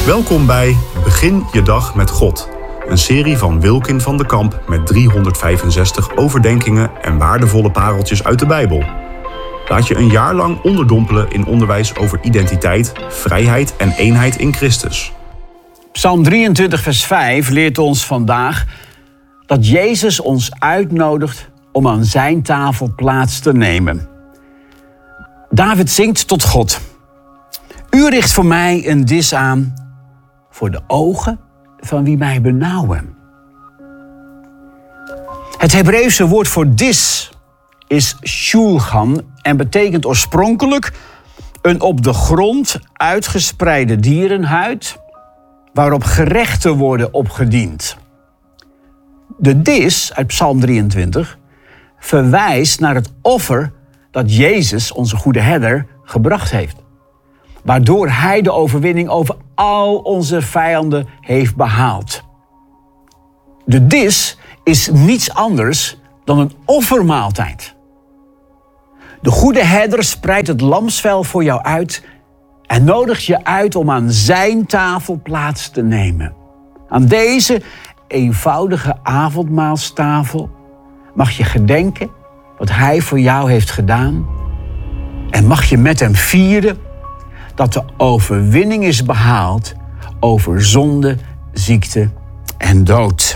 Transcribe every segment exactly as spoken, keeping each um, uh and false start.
Welkom bij Begin je dag met God. Een serie van Wilkin van de Kamp met driehonderdvijfenzestig overdenkingen en waardevolle pareltjes uit de Bijbel. Laat je een jaar lang onderdompelen in onderwijs over identiteit, vrijheid en eenheid in Christus. Psalm drieëntwintig vers vijf leert ons vandaag dat Jezus ons uitnodigt om aan zijn tafel plaats te nemen. David zingt tot God: U richt voor mij een dis aan voor de ogen van wie mij benauwen. Het Hebreeuwse woord voor dis is shulchan en betekent oorspronkelijk een op de grond uitgespreide dierenhuid waarop gerechten worden opgediend. De dis uit Psalm drieëntwintig verwijst naar het offer dat Jezus, onze goede herder, gebracht heeft, waardoor hij de overwinning over al onze vijanden heeft behaald. De dis is niets anders dan een offermaaltijd. De goede herder spreidt het lamsvel voor jou uit en nodigt je uit om aan zijn tafel plaats te nemen. Aan deze eenvoudige avondmaalstafel mag je gedenken wat hij voor jou heeft gedaan en mag je met hem vieren dat de overwinning is behaald over zonde, ziekte en dood.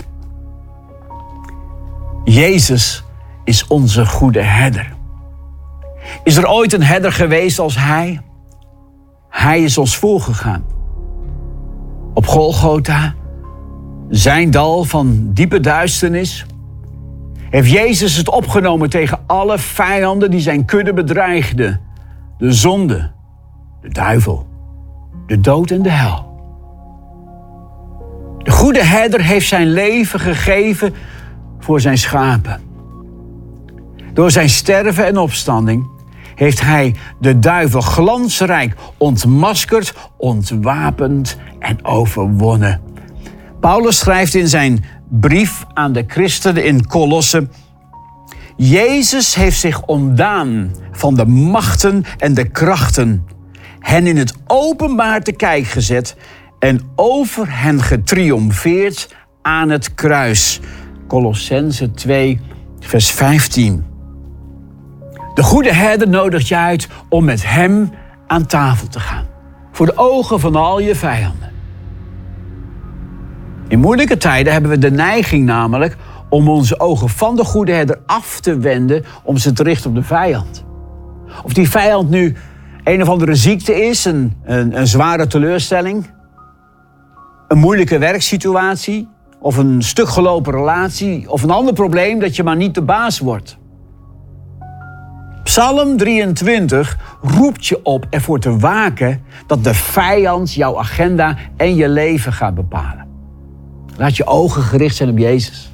Jezus is onze goede herder. Is er ooit een herder geweest als hij? Hij is ons voorgegaan. Op Golgotha, zijn dal van diepe duisternis, heeft Jezus het opgenomen tegen alle vijanden die zijn kudde bedreigden. De zonde, de duivel, de dood en de hel. De goede herder heeft zijn leven gegeven voor zijn schapen. Door zijn sterven en opstanding heeft hij de duivel glansrijk ontmaskerd, ontwapend en overwonnen. Paulus schrijft in zijn brief aan de christenen in Kolosse: Jezus heeft zich ontdaan van de machten en de krachten, hen in het openbaar te kijk gezet en over hen getriomfeerd aan het kruis. Kolossenzen twee, vers vijftien. De goede herder nodigt je uit om met hem aan tafel te gaan, voor de ogen van al je vijanden. In moeilijke tijden hebben we de neiging namelijk om onze ogen van de goede herder af te wenden om ze te richten op de vijand. Of die vijand nu een of andere ziekte is, een, een, een zware teleurstelling, een moeilijke werksituatie of een stuk gelopen relatie of een ander probleem dat je maar niet de baas wordt. Psalm drieëntwintig roept je op ervoor te waken dat de vijand jouw agenda en je leven gaat bepalen. Laat je ogen gericht zijn op Jezus.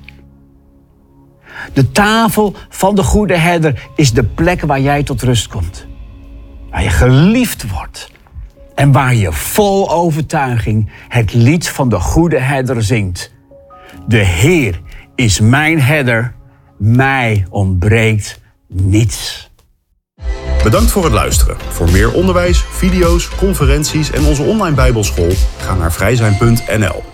De tafel van de goede herder is de plek waar jij tot rust komt. Waar je geliefd wordt. En waar je vol overtuiging het lied van de goede herder zingt. De Heer is mijn herder, mij ontbreekt niets. Bedankt voor het luisteren. Voor meer onderwijs, video's, conferenties en onze online Bijbelschool ga naar vrijzijn punt n l.